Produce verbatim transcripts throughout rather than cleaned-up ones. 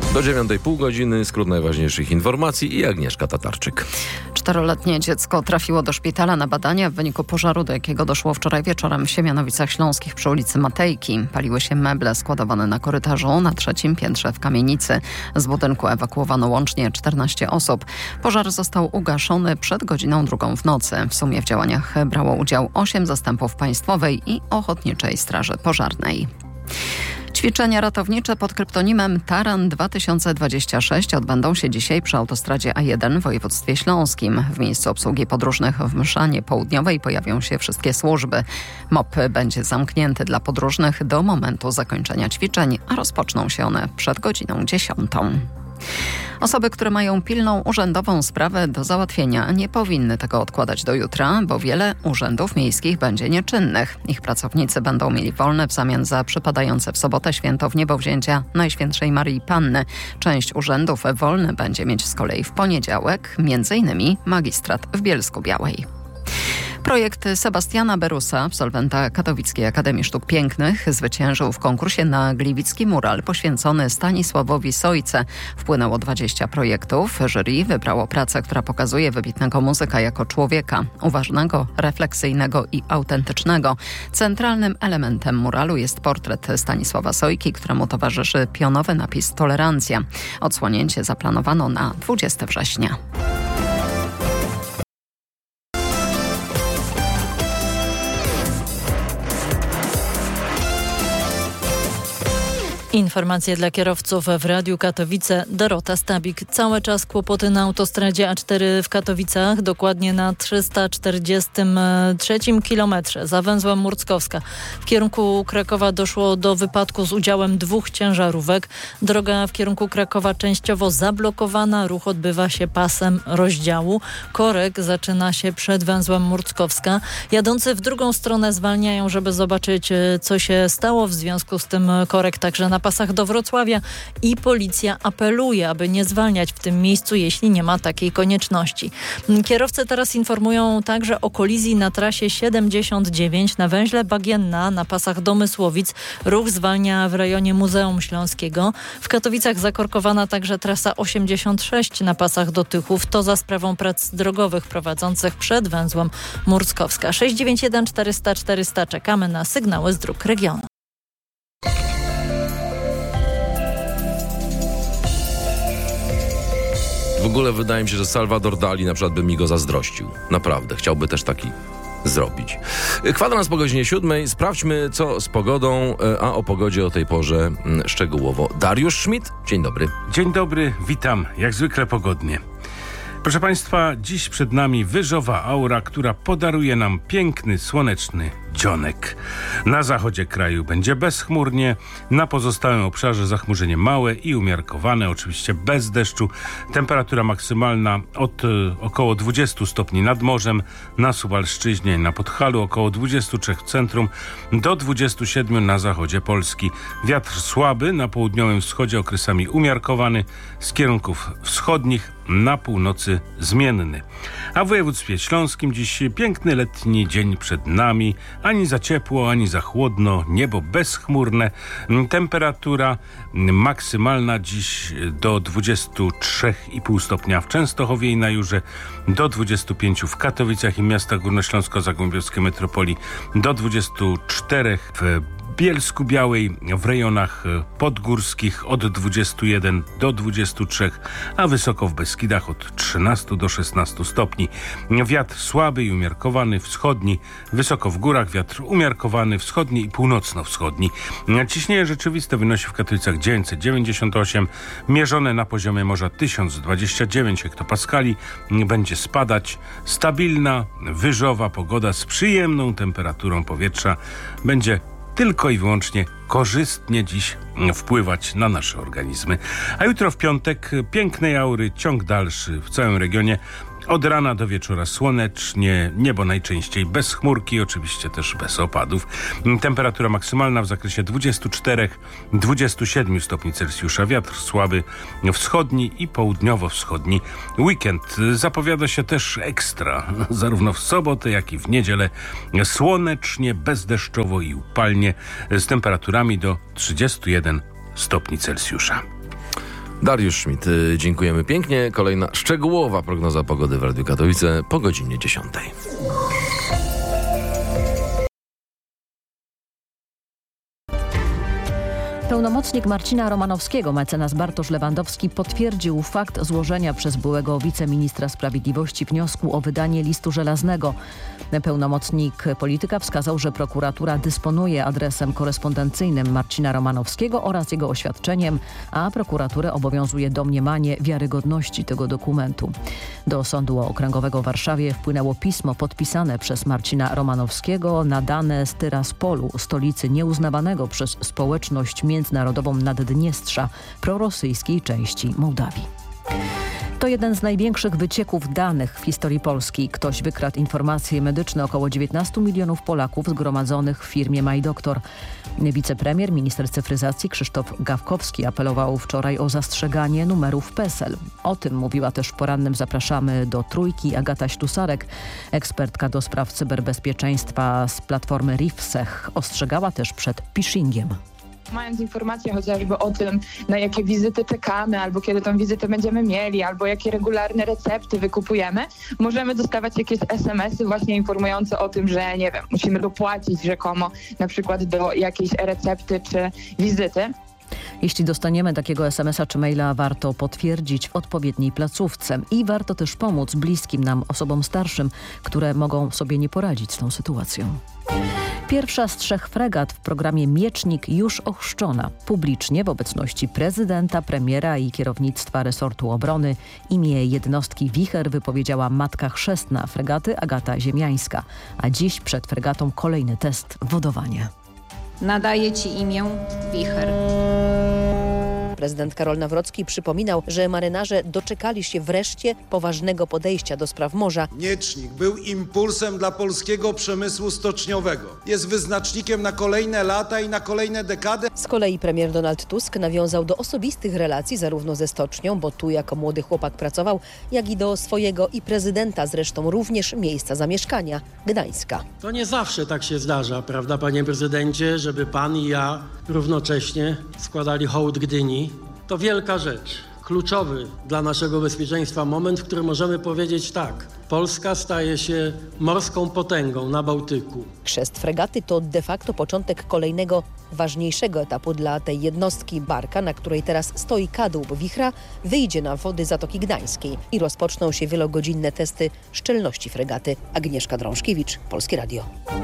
Do dziewiątej pół godziny, skrót najważniejszych informacji i Agnieszka Tatarczyk. Czteroletnie dziecko trafiło do szpitala na badania w wyniku pożaru, do jakiego doszło wczoraj wieczorem w Siemianowicach Śląskich przy ulicy Matejki. Paliły się meble składowane na korytarzu na trzecim piętrze w kamienicy. Z budynku ewakuowano łącznie czternaście osób. Pożar został ugaszony przed godziną drugą w nocy. W sumie w działaniach brało udział osiem zastępów Państwowej i Ochotniczej Straży Pożarnej. Ćwiczenia ratownicze pod kryptonimem Taran dwa tysiące dwadzieścia sześć odbędą się dzisiaj przy autostradzie A jeden w województwie śląskim. W miejscu obsługi podróżnych w Mszanie Południowej pojawią się wszystkie służby. M O P będzie zamknięty dla podróżnych do momentu zakończenia ćwiczeń, a rozpoczną się one przed godziną dziesiątą. Osoby, które mają pilną urzędową sprawę do załatwienia, nie powinny tego odkładać do jutra, bo wiele urzędów miejskich będzie nieczynnych. Ich pracownicy będą mieli wolne w zamian za przypadające w sobotę święto Wniebowzięcia Najświętszej Maryi Panny. Część urzędów wolne będzie mieć z kolei w poniedziałek, między innymi magistrat w Bielsku-Białej. Projekt Sebastiana Berusa, absolwenta Katowickiej Akademii Sztuk Pięknych, zwyciężył w konkursie na gliwicki mural poświęcony Stanisławowi Sojce. Wpłynęło dwadzieścia projektów. Jury wybrało pracę, która pokazuje wybitnego muzyka jako człowieka, uważnego, refleksyjnego i autentycznego. Centralnym elementem muralu jest portret Stanisława Sojki, któremu towarzyszy pionowy napis Tolerancja. Odsłonięcie zaplanowano na dwudziestego września. Informacje dla kierowców w Radiu Katowice. Dorota Stabik. Cały czas kłopoty na autostradzie A cztery w Katowicach, dokładnie na trzysta czterdziestym trzecim kilometrze za węzłem Murckowska. W kierunku Krakowa doszło do wypadku z udziałem dwóch ciężarówek. Droga w kierunku Krakowa częściowo zablokowana. Ruch odbywa się pasem rozdziału. Korek zaczyna się przed węzłem Murckowska. Jadący w drugą stronę zwalniają, żeby zobaczyć, co się stało. W związku z tym korek także na pasach do Wrocławia i policja apeluje, aby nie zwalniać w tym miejscu, jeśli nie ma takiej konieczności. Kierowcy teraz informują także o kolizji na trasie siedemdziesiąt dziewięć na węźle Bagienna na pasach do Mysłowic. Ruch zwalnia w rejonie Muzeum Śląskiego. W Katowicach zakorkowana także trasa osiemdziesiąt sześć na pasach do Tychów. To za sprawą prac drogowych prowadzących przed węzłem Murckowska. sześć dziewięć jeden czterysta czterysta. Czekamy na sygnały z dróg regionu. W ogóle wydaje mi się, że Salvador Dali na przykład by mi go zazdrościł. Naprawdę, chciałby też taki zrobić. Kwadrans po godzinie siódmej. Sprawdźmy, co z pogodą, a o pogodzie o tej porze szczegółowo. Dariusz Schmidt, dzień dobry. Dzień dobry, witam, jak zwykle pogodnie. Proszę Państwa, dziś przed nami wyżowa aura, która podaruje nam piękny, słoneczny dzionek. Na zachodzie kraju będzie bezchmurnie, na pozostałym obszarze zachmurzenie małe i umiarkowane, oczywiście bez deszczu. Temperatura maksymalna od y, około dwudziestu stopni nad morzem, na Suwalszczyźnie i na Podhalu, około dwudziestu trzech w centrum, do dwudziestu siedmiu na zachodzie Polski. Wiatr słaby, na południowym wschodzie okresami umiarkowany, z kierunków wschodnich na północy zmienny. A w województwie śląskim dziś piękny letni dzień przed nami. Ani za ciepło, ani za chłodno, niebo bezchmurne. Temperatura maksymalna dziś do dwudziestu trzech i pół stopnia w Częstochowie i na Jurze, do dwudziestu pięciu w Katowicach i miastach górnośląsko-zagłębiowskiej metropolii, do dwudziestu czterech w Bielsku Białej, w rejonach podgórskich od dwudziestu jeden do dwudziestu trzech, a wysoko w Beskidach od trzynastu do szesnastu stopni. Wiatr słaby i umiarkowany wschodni, wysoko w górach wiatr umiarkowany wschodni i północno-wschodni. Ciśnienie rzeczywiste wynosi w Katowicach dziewięćset dziewięćdziesiąt osiem, mierzone na poziomie morza tysiąc dwadzieścia dziewięć hektopaskali. Będzie spadać. Stabilna, wyżowa pogoda z przyjemną temperaturą powietrza będzie tylko i wyłącznie korzystnie dziś wpływać na nasze organizmy. A jutro w piątek pięknej aury, ciąg dalszy w całym regionie. Od rana do wieczora słonecznie, niebo najczęściej bez chmurki, oczywiście też bez opadów. Temperatura maksymalna w zakresie dwudziestu czterech do dwudziestu siedmiu stopni Celsjusza. Wiatr słaby wschodni i południowo-wschodni. Weekend zapowiada się też ekstra, zarówno w sobotę, jak i w niedzielę. Słonecznie, bezdeszczowo i upalnie, z temperaturami do trzydziestu jeden stopni Celsjusza. Dariusz Schmidt, y, dziękujemy pięknie. Kolejna szczegółowa prognoza pogody w Radiu Katowice po godzinie dziesiątej. Pełnomocnik Marcina Romanowskiego, mecenas Bartosz Lewandowski, potwierdził fakt złożenia przez byłego wiceministra sprawiedliwości wniosku o wydanie listu żelaznego. Pełnomocnik polityka wskazał, że prokuratura dysponuje adresem korespondencyjnym Marcina Romanowskiego oraz jego oświadczeniem, a prokuraturę obowiązuje domniemanie wiarygodności tego dokumentu. Do Sądu Okręgowego w Warszawie wpłynęło pismo podpisane przez Marcina Romanowskiego nadane z Tyraspolu, stolicy nieuznawanego przez społeczność międzynarodową Naddniestrza, prorosyjskiej części Mołdawii. To jeden z największych wycieków danych w historii Polski. Ktoś wykradł informacje medyczne około dziewiętnastu milionów Polaków zgromadzonych w firmie MyDoktor. Wicepremier, minister cyfryzacji Krzysztof Gawkowski apelował wczoraj o zastrzeganie numerów PESEL. O tym mówiła też w porannym Zapraszamy do Trójki Agata Ślusarek, ekspertka do spraw cyberbezpieczeństwa z platformy RIFSECH. Ostrzegała też przed phishingiem. Mając informacje chociażby o tym, na jakie wizyty czekamy, albo kiedy tą wizytę będziemy mieli, albo jakie regularne recepty wykupujemy, możemy dostawać jakieś es em esy właśnie informujące o tym, że nie wiem, musimy dopłacić rzekomo na przykład do jakiejś recepty czy wizyty. Jeśli dostaniemy takiego es em esa czy maila, warto potwierdzić w odpowiedniej placówce i warto też pomóc bliskim nam osobom starszym, które mogą sobie nie poradzić z tą sytuacją. Pierwsza z trzech fregat w programie Miecznik już ochrzczona. Publicznie w obecności prezydenta, premiera i kierownictwa resortu obrony imię jednostki Wicher wypowiedziała matka chrzestna fregaty Agata Ziemiańska. A dziś przed fregatą kolejny test wodowania. Nadaję Ci imię Wicher. Prezydent Karol Nawrocki przypominał, że marynarze doczekali się wreszcie poważnego podejścia do spraw morza. Miecznik był impulsem dla polskiego przemysłu stoczniowego. Jest wyznacznikiem na kolejne lata i na kolejne dekady. Z kolei premier Donald Tusk nawiązał do osobistych relacji zarówno ze stocznią, bo tu jako młody chłopak pracował, jak i do swojego i prezydenta, zresztą również miejsca zamieszkania, Gdańska. To nie zawsze tak się zdarza, prawda, panie prezydencie, żeby pan i ja równocześnie składali hołd Gdyni. To wielka rzecz, kluczowy dla naszego bezpieczeństwa moment, w którym możemy powiedzieć tak, Polska staje się morską potęgą na Bałtyku. Chrzest fregaty to de facto początek kolejnego ważniejszego etapu dla tej jednostki. Barka, na której teraz stoi kadłub Wichra, wyjdzie na wody Zatoki Gdańskiej i rozpoczną się wielogodzinne testy szczelności fregaty. Agnieszka Drążkiewicz, Polskie Radio.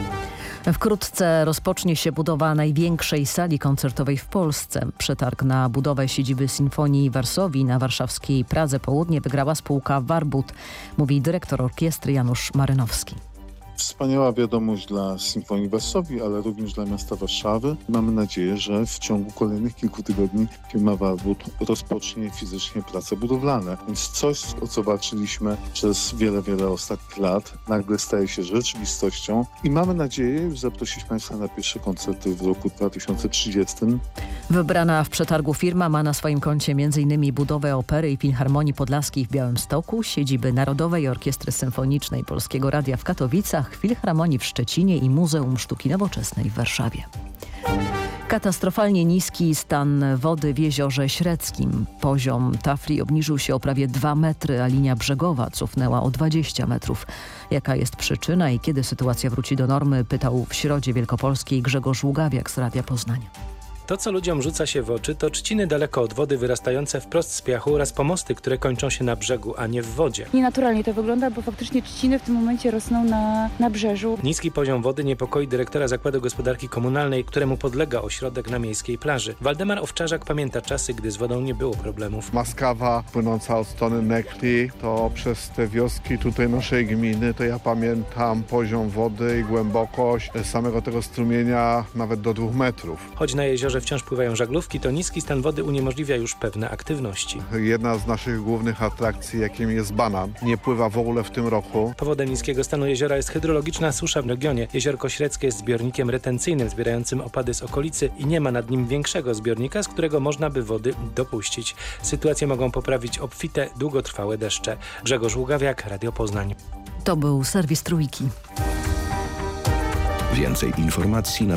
Wkrótce rozpocznie się budowa największej sali koncertowej w Polsce. Przetarg na budowę siedziby Sinfonii Varsovii na warszawskiej Pradze Południe wygrała spółka Warbut, mówi dyrektor orkiestry Janusz Marynowski. Wspaniała wiadomość dla Sinfonii Varsovii, ale również dla miasta Warszawy. Mamy nadzieję, że w ciągu kolejnych kilku tygodni firma Warbut rozpocznie fizycznie prace budowlane. Więc coś, o co walczyliśmy przez wiele, wiele ostatnich lat, nagle staje się rzeczywistością i mamy nadzieję już zaprosić Państwa na pierwsze koncerty w roku dwa tysiące trzydziestym. Wybrana w przetargu firma ma na swoim koncie między innymi budowę Opery i Filharmonii Podlaskiej w Białymstoku, siedziby Narodowej Orkiestry Symfonicznej Polskiego Radia w Katowicach, Filharmonii w Szczecinie i Muzeum Sztuki Nowoczesnej w Warszawie. Katastrofalnie niski stan wody w Jeziorze Średzkim. Poziom tafli obniżył się o prawie dwa metry, a linia brzegowa cofnęła o dwadzieścia metrów. Jaka jest przyczyna i kiedy sytuacja wróci do normy, pytał w Środzie Wielkopolskiej Grzegorz Ługawiak z Radia Poznań. To, co ludziom rzuca się w oczy, to trzciny daleko od wody wyrastające wprost z piachu oraz pomosty, które kończą się na brzegu, a nie w wodzie. Nienaturalnie to wygląda, bo faktycznie trzciny w tym momencie rosną na, na brzeżu. Niski poziom wody niepokoi dyrektora Zakładu Gospodarki Komunalnej, któremu podlega ośrodek na miejskiej plaży. Waldemar Owczarzak pamięta czasy, gdy z wodą nie było problemów. Maskawa płynąca od strony Nekli, to przez te wioski tutaj naszej gminy, to ja pamiętam poziom wody i głębokość samego tego strumienia nawet do dwóch metrów. Choć na jeziorze wciąż pływają żaglówki, to niski stan wody uniemożliwia już pewne aktywności. Jedna z naszych głównych atrakcji, jakim jest banan, nie pływa w ogóle w tym roku. Powodem niskiego stanu jeziora jest hydrologiczna susza w regionie. Jeziorko Średzkie jest zbiornikiem retencyjnym zbierającym opady z okolicy i nie ma nad nim większego zbiornika, z którego można by wody dopuścić. Sytuację mogą poprawić obfite, długotrwałe deszcze. Grzegorz Ługawiak, Radio Poznań. To był serwis Trójki. Więcej informacji na